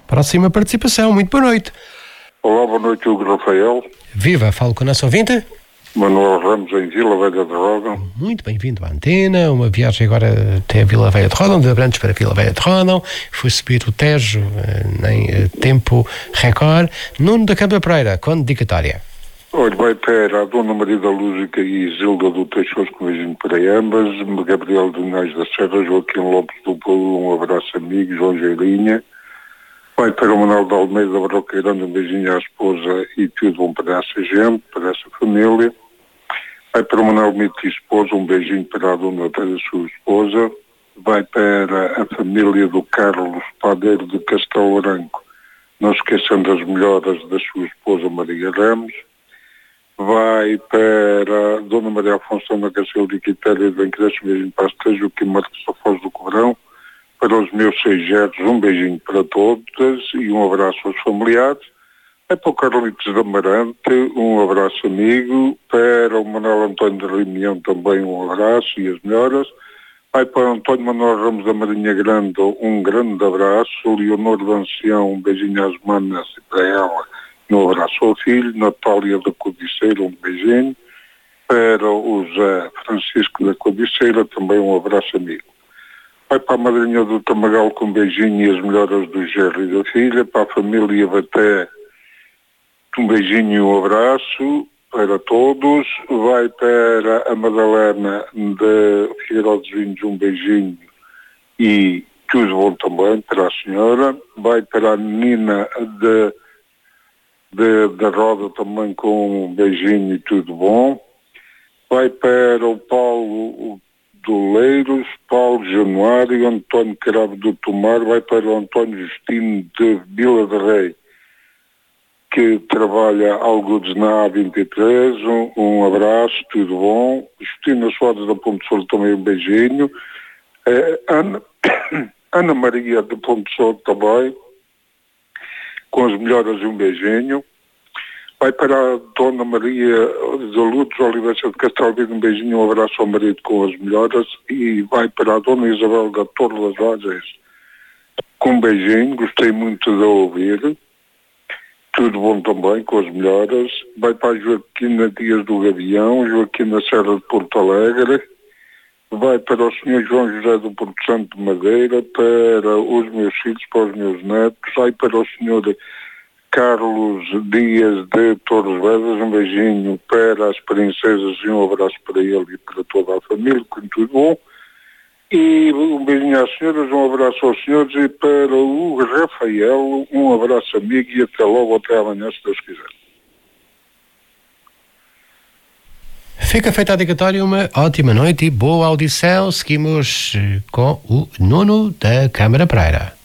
Próxima participação, muito boa noite. Olá, boa noite, Hugo Rafael. Viva, falo com o nosso ouvinte. Manuel Ramos, em Vila Velha de Ródão. Muito bem-vindo à antena, uma viagem agora até a Vila Velha de Ródão, de Abrantes para a Vila Velha de Ródão, foi subir o Tejo em tempo recorde. Nuno da Câmara Pereira, com dedicatória. Olha, vai para a Dona Maria da Lúzica e Isilda do Teixeira, com beijinho para ambas, Gabriel de Unais da Serra, Joaquim Lopes do Paulo, um abraço amigo, João Geirinha. Vai para o Manuel de Almeida, Barroqueirão, um beijinho à esposa e tudo bom para essa gente, para essa família. Vai para o Manuel Mito e esposa, um beijinho para a dona da sua esposa. Vai para a família do Carlos Padeiro de Castelo Branco, não esquecendo as melhoras da sua esposa Maria Ramos. Vai para a dona Maria Afonso da Cacilha de Quitéria de Encresce, um beijinho para a Estejo, que Marcos Sofós do Cobrão. Para os meus 6 gerros, um beijinho para todas e um abraço aos familiares. Vai para o Carlitos da Amarante, um abraço amigo. Para o Manuel António de Rimião também um abraço e as melhoras. Vai para o António Manuel Ramos da Marinha Grande, um grande abraço. Leonor de Ancião, um beijinho às manas e para ela e um abraço ao filho. Natália da Codiceira, um beijinho. Para o José Francisco da Codiceira, também um abraço amigo. Vai para a madrinha do Tamagal com um beijinho e as melhoras do genro e da filha. Para a família Baté, um beijinho e um abraço para todos. Vai para a Madalena de Figueiredo dos Vinhos, um beijinho e tudo bom também para a senhora. Vai para a menina da Roda também com um beijinho e tudo bom. Vai para o Paulo Doleiros, Paulo Januário, António Carabo do Tomar. Vai para o António Justino de Vila de Rei, que trabalha alguns na A23, um abraço, tudo bom. Justina Soares da Ponte Sol também um beijinho. Ana Maria de Ponte Sol também, com as melhoras um beijinho. Vai para a Dona Maria de Lourdes Oliveira de Castelvino, um beijinho, um abraço ao marido com as melhoras. E vai para a Dona Isabel da Torre das Lajes, com um beijinho, gostei muito de ouvir. Tudo bom também, com as melhoras. Vai para a Joaquina Dias do Gavião, Joaquina Serra de Porto Alegre. Vai para o Sr. João José do Porto Santo de Madeira, para os meus filhos, para os meus netos. Vai para o Sr. Carlos Dias de Torres Vedras, um beijinho para as princesas e um abraço para ele e para toda a família, com tudo bom. E um beijinho às senhoras, um abraço aos senhores e para o Rafael, um abraço amigo e até logo, até amanhã, se Deus quiser. Fica feita a dedicatória, uma ótima noite e boa audição. Seguimos com o Nuno da Câmara Pereira.